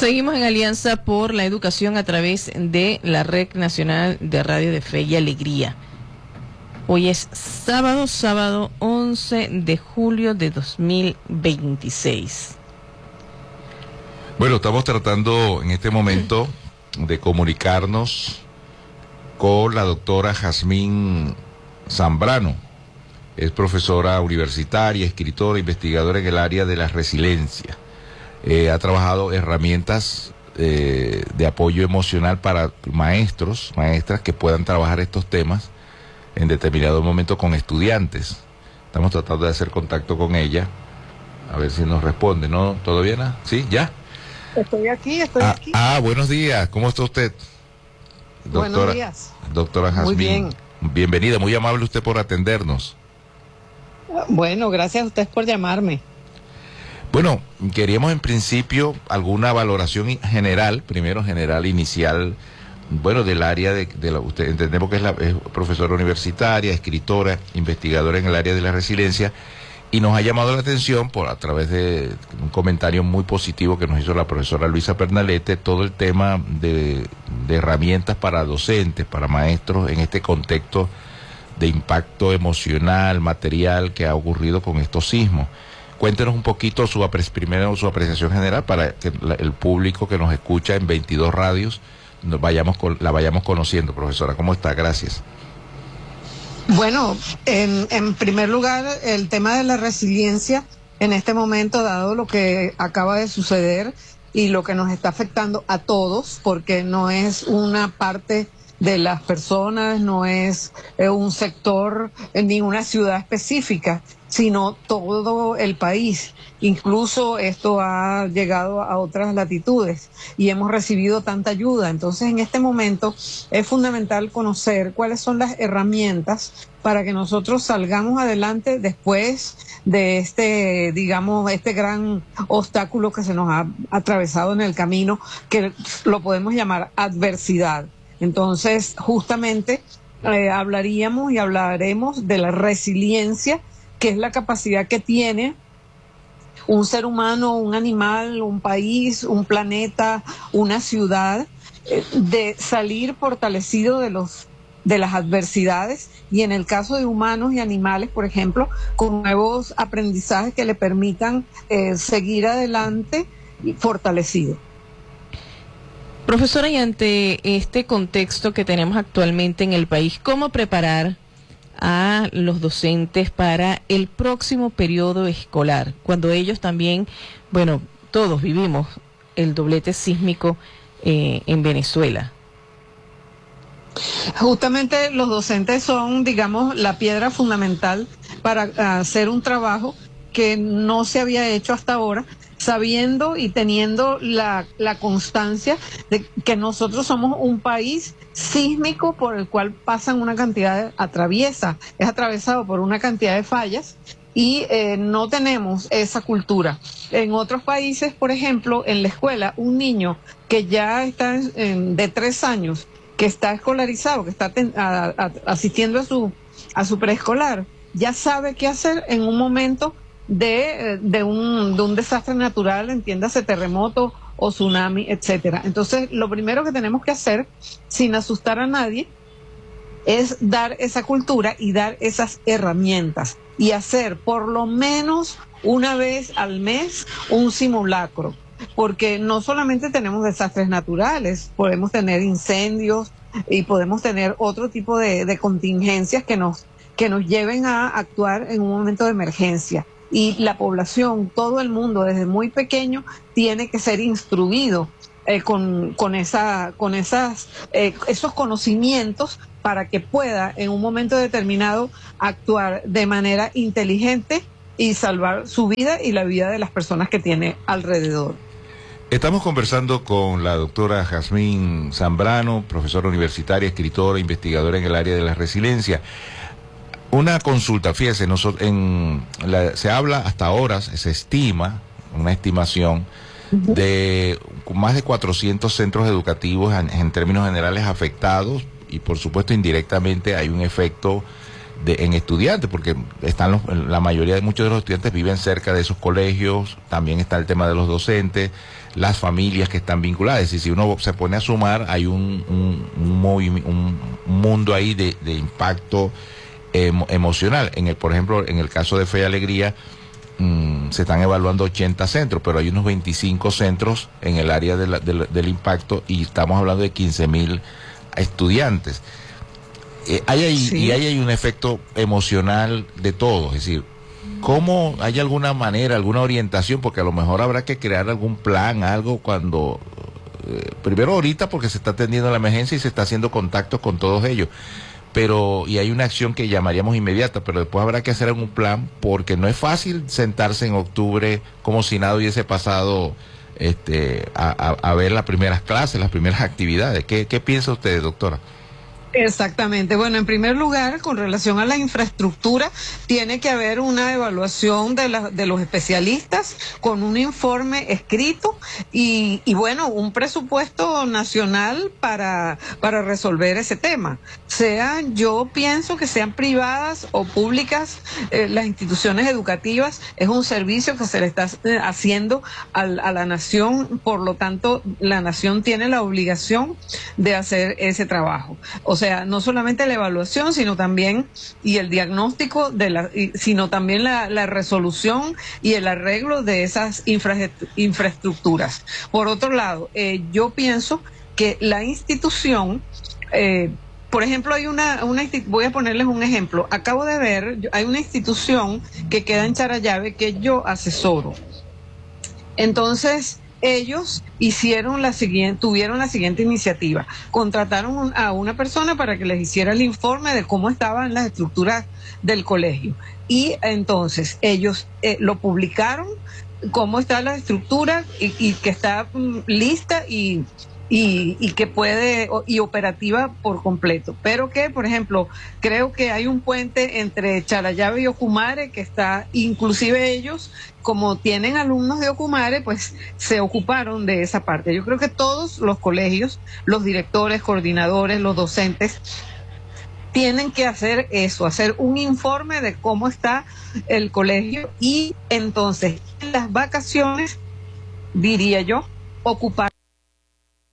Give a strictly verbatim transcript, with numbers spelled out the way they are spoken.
Seguimos en Alianza por la Educación a través de la Red Nacional de Radio de Fe y Alegría. Hoy es sábado, sábado once de julio de dos mil veintiséis. Bueno, estamos tratando en este momento de comunicarnos con la doctora Jazmín Zambrano. Es profesora universitaria, escritora, investigadora en el área de la resiliencia. Eh, ha trabajado herramientas eh, de apoyo emocional para maestros, maestras que puedan trabajar estos temas en determinado momento con estudiantes. Estamos tratando de hacer contacto con ella, a ver si nos responde. ¿No? ¿Todo bien? ¿Sí? ¿Ya? Estoy aquí, estoy ah, aquí. Ah, buenos días. ¿Cómo está usted? Doctora, buenos días. Doctora Jazmín. Muy bien. Bienvenida, muy amable usted por atendernos. Bueno, gracias a usted por llamarme. Bueno, queríamos en principio alguna valoración general, primero general, inicial, bueno, del área de, de la, usted entendemos que es, la, es profesora universitaria, escritora, investigadora en el área de la resiliencia, y nos ha llamado la atención por a través de un comentario muy positivo que nos hizo la profesora Luisa Pernalete, todo el tema de, de herramientas para docentes, para maestros en este contexto de impacto emocional, material que ha ocurrido con estos sismos. Cuéntenos un poquito su apre primero su apreciación general para que la, el público que nos escucha en veintidós radios nos vayamos con, la vayamos conociendo. Profesora, ¿cómo está? Gracias. Bueno, en, en primer lugar, el tema de la resiliencia en este momento, dado lo que acaba de suceder y lo que nos está afectando a todos, porque no es una parte de las personas, no es eh, un sector ni una ciudad específica, sino todo el país. Incluso esto ha llegado a otras latitudes y hemos recibido tanta ayuda. Entonces, en este momento es fundamental conocer cuáles son las herramientas para que nosotros salgamos adelante después de este, digamos, este gran obstáculo que se nos ha atravesado en el camino, que lo podemos llamar adversidad. Entonces, justamente eh, hablaríamos y hablaremos de la resiliencia, que es la capacidad que tiene un ser humano, un animal, un país, un planeta, una ciudad, eh, de salir fortalecido de los de las adversidades, y en el caso de humanos y animales, por ejemplo, con nuevos aprendizajes que le permitan eh, seguir adelante y fortalecido. Profesora, y ante este contexto que tenemos actualmente en el país, ¿cómo preparar a los docentes para el próximo periodo escolar, cuando ellos también, bueno, todos vivimos el doblete sísmico eh, en Venezuela? Justamente los docentes son, digamos, la piedra fundamental para hacer un trabajo que no se había hecho hasta ahora, sabiendo y teniendo la, la constancia de que nosotros somos un país sísmico por el cual pasan una cantidad de, atraviesa, es atravesado por una cantidad de fallas, y eh, no tenemos esa cultura. En otros países, por ejemplo, en la escuela, un niño que ya está en, en, de tres años, que está escolarizado, que está ten, a, a, asistiendo a su, a su preescolar, ya sabe qué hacer en un momento de, de, un, de un desastre natural, entiéndase terremoto o tsunami, etcétera. Entonces, lo primero que tenemos que hacer, sin asustar a nadie, es dar esa cultura y dar esas herramientas y hacer por lo menos una vez al mes un simulacro, porque no solamente tenemos desastres naturales, podemos tener incendios y podemos tener otro tipo de, de contingencias que nos, que nos lleven a actuar en un momento de emergencia. Y la población, todo el mundo, desde muy pequeño, tiene que ser instruido eh, con, con, esa, con esas, eh, esos conocimientos para que pueda en un momento determinado actuar de manera inteligente y salvar su vida y la vida de las personas que tiene alrededor. Estamos conversando con la doctora Jazmín Zambrano, profesora universitaria, escritora, investigadora en el área de la resiliencia. Una consulta, fíjese, nosotros en la, se habla hasta ahora, se estima, una estimación uh-huh. de más de cuatrocientos centros educativos en, en términos generales afectados, y por supuesto indirectamente hay un efecto de, en estudiantes, porque están los, la mayoría de muchos de los estudiantes viven cerca de esos colegios, también está el tema de los docentes, las familias que están vinculadas, y si uno se pone a sumar, hay un, un, un, movimiento, un, un mundo ahí de, de impacto emo, emocional. En el, por ejemplo, en el caso de Fe y Alegría, mmm, se están evaluando ochenta centros, pero hay unos veinticinco centros en el área de la, de, del impacto, y estamos hablando de quince mil estudiantes. Eh, hay ahí, sí. Y ahí hay un efecto emocional de todo, es decir, ¿cómo hay alguna manera, alguna orientación? Porque a lo mejor habrá que crear algún plan, algo cuando, eh, primero ahorita porque se está atendiendo la emergencia y se está haciendo contactos con todos ellos, pero, y hay una acción que llamaríamos inmediata, pero después habrá que hacer algún plan, porque no es fácil sentarse en octubre como si nada hubiese pasado, este, a, a, a ver las primeras clases, las primeras actividades. ¿Qué, qué piensa usted, doctora? Exactamente. Bueno, en primer lugar, con relación a la infraestructura, tiene que haber una evaluación de, la, de los especialistas con un informe escrito y, y bueno, un presupuesto nacional para, para resolver ese tema. Sean, yo pienso que sean privadas o públicas, eh, las instituciones educativas, es un servicio que se le está haciendo a, a la nación, por lo tanto, la nación tiene la obligación de hacer ese trabajo. O sea, O sea, no solamente la evaluación, sino también, y el diagnóstico, de la, y, sino también la, la resolución y el arreglo de esas infra, infraestructuras. Por otro lado, eh, yo pienso que la institución, eh, por ejemplo, hay una, una, voy a ponerles un ejemplo. Acabo de ver, hay una institución que queda en Charallave que yo asesoro. Entonces, ellos hicieron la siguiente, tuvieron la siguiente iniciativa. Contrataron a una persona para que les hiciera el informe de cómo estaban las estructuras del colegio. Y entonces ellos eh, lo publicaron, cómo está la estructura y, y que está mm, lista y, y, y que puede, y operativa por completo. Pero que, por ejemplo, creo que hay un puente entre Charallave y Ocumare que está, inclusive ellos, como tienen alumnos de Ocumare, pues se ocuparon de esa parte. Yo creo que todos los colegios, los directores, coordinadores, los docentes, tienen que hacer eso, hacer un informe de cómo está el colegio y entonces en las vacaciones, diría yo, ocupar